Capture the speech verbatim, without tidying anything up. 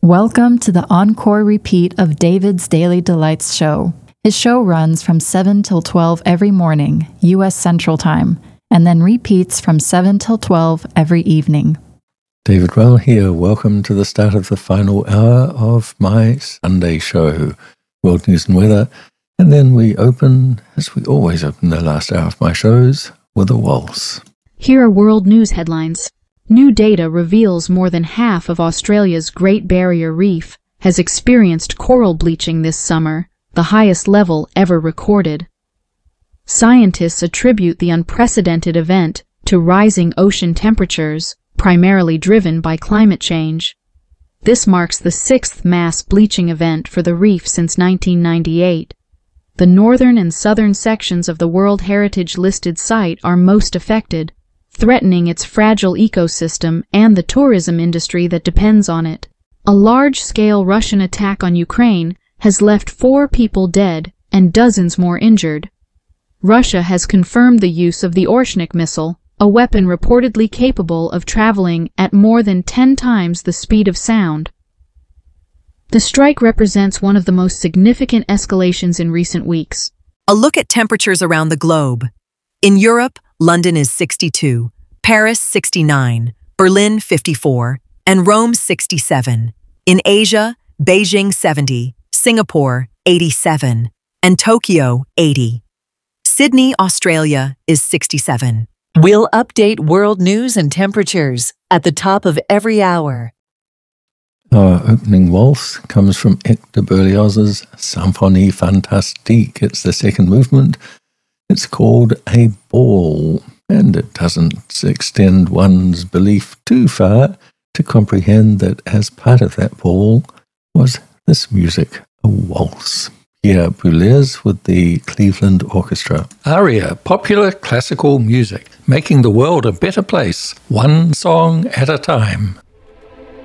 Welcome to the encore repeat of David's Daily Delights show. His show runs from seven till twelve every morning, U S Central Time, and then repeats from seven till twelve every evening. David Well here. Welcome to the start of the final hour of my Sunday show, World News and Weather. And then we open, as we always open the last hour of my shows, with a waltz. Here are world news headlines. New data reveals more than half of Australia's Great Barrier Reef has experienced coral bleaching this summer, the highest level ever recorded. Scientists attribute the unprecedented event to rising ocean temperatures, primarily driven by climate change. This marks the sixth mass bleaching event for the reef since nineteen ninety-eight. The northern and southern sections of the World Heritage-listed site are most affected, threatening its fragile ecosystem and the tourism industry that depends on it. A large-scale Russian attack on Ukraine has left four people dead and dozens more injured. Russia has confirmed the use of the Orshnik missile, a weapon reportedly capable of traveling at more than ten times the speed of sound. The strike represents one of the most significant escalations in recent weeks. A look at temperatures around the globe. In Europe, London is sixty-two, Paris sixty-nine, Berlin fifty-four, and Rome sixty-seven. In Asia, Beijing seventy, Singapore eighty-seven, and Tokyo eighty. Sydney, Australia is sixty-seven. We'll update world news and temperatures at the top of every hour. Our opening waltz comes from Hector Berlioz's Symphonie Fantastique. It's the second movement. It's called A Ball, and it doesn't extend one's belief too far to comprehend that as part of that ball was this music, a waltz. Pierre Boulez with the Cleveland Orchestra. Aria, popular classical music, making the world a better place, one song at a time.